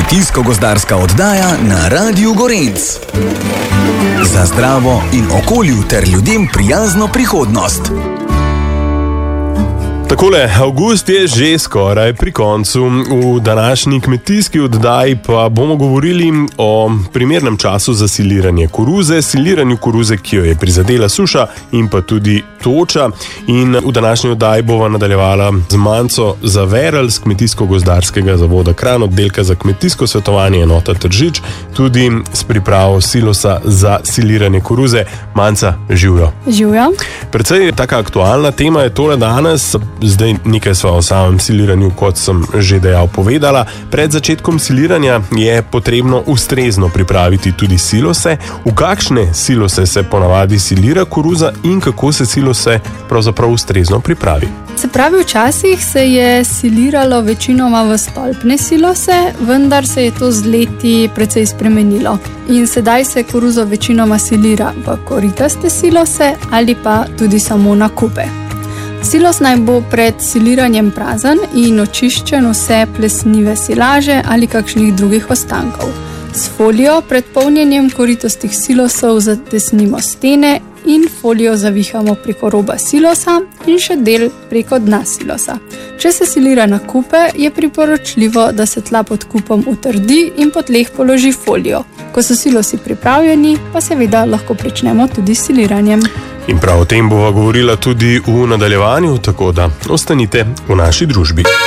Kmetijsko-gozdarska oddaja na Radiu Gorenc. Za zdravo in okolju ter ljudem prijazno prihodnost. Takole, avgust je že skoraj pri koncu. V današnji kmetijski oddaji pa bomo govorili o primernem času za siliranje koruze, siliranju koruze, ki jo je prizadela suša in pa tudi toča. In v današnji oddaji bova nadaljevala z Manco Zaverl z Kmetijsko-gozdarskega zavoda Kranj, oddelka za kmetijsko svetovanje enota Tržič, tudi s pripravo silosa za siliranje koruze. Manca, živjo. Živjo. Precej taka aktualna tema je tole danes. Zdaj nekaj sva o samem siliranju, kot sem že dejal povedala. Pred začetkom siliranja je potrebno ustrezno pripraviti tudi silose. V kakšne silose se ponavadi silira koruza in kako se silose pravzaprav ustrezno pripravi? Se pravi, včasih se je siliralo večinoma v stolpne silose, vendar se je to z leti precej spremenilo. In sedaj se koruzo večinoma silira v koritaste silose ali pa tudi samo na kupe. Silos naj bo pred siliranjem prazen in očiščen vse plesnive silaže ali kakšnih drugih ostankov. S folijo pred polnjenjem koritastih silosov zatesnimo stene in folijo zavihamo preko roba silosa in še del preko dna silosa. Če se silira na kupe, je priporočljivo, da se tla pod kupom utrdi in po tleh položi folijo. Ko so silosi pripravljeni, pa seveda lahko pričnemo tudi s siliranjem. In prav o tem bova govorila tudi v nadaljevanju, tako da ostanite v naši družbi.